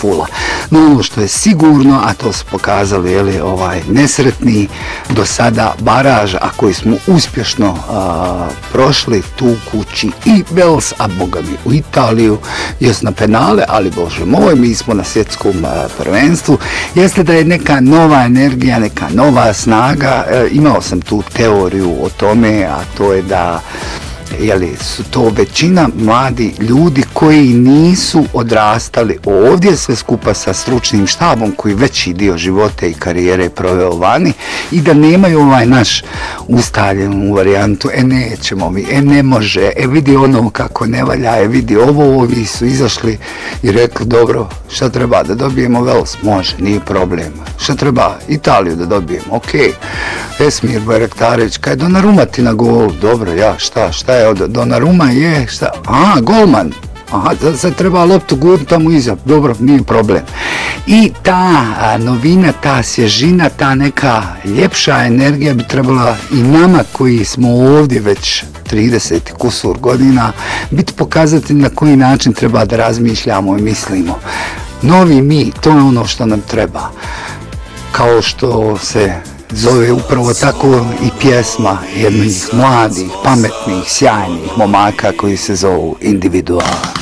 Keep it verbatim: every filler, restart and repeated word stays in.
fula. No ono što je sigurno, a to su pokazali jeli, ovaj, nesretni do sada baraž, a koji smo uspješno a, prošli tu kući i Wales, a boga mi u Italiju, jes na penale, ali bože moj, mi smo na svjetskom a, prvenstvu, jeste da je neka nova energija, neka nova snaga. E, imao sam tu teoriju o tome, a to je da jeli, su to većina mladi ljudi koji nisu odrastali ovdje, sve skupa sa stručnim štabom koji veći dio života i karijere proveo vani i da nemaju ovaj naš ustaljenu varijantu, e nećemo mi, e ne može, e vidi ono kako ne valja, e vidi ovo, ovi su izašli i rekli dobro, šta treba da dobijemo Wales, može, nije problem, šta treba Italiju da dobijemo, ok, Esmir Bajraktarević, kaj Donnarumma ti na gol, dobro, ja, šta, šta je od Donnarumma je, šta, a, golman, aha, sad treba loptu gurnuti tamo iza, dobro, nije problem. I ta a, novina, ta svježina, ta neka ljepša energija bi trebala i nama koji smo ovdje već trideset kusur godina biti pokazati na koji način treba da razmišljamo i mislimo. Novi mi, to je ono što nam treba. Kao što se zove upravo tako i pjesma jednih mladih, pametnih, sjajnih momaka koji se zovu Individual.